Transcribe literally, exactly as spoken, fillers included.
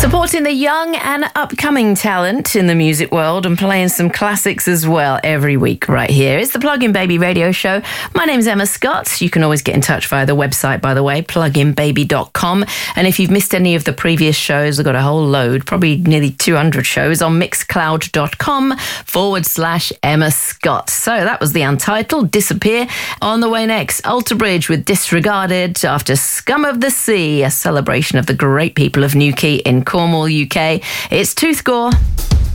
Supporting the young and upcoming talent in the music world and playing some classics as well every week right here. It's the Plug-in Baby radio show. My name's Emma Scott. You can always get in touch via the website, by the way, plug in baby dot com. And if you've missed any of the previous shows, I've got a whole load, probably nearly two hundred shows on mixcloud.com forward slash Emma Scott. So that was the Untitled, Disappear. On the way next, Alter Bridge with Disregarded after Scum of the Sea, a celebration of the great people of Newquay in Cornwall, U K. It's Toothgore.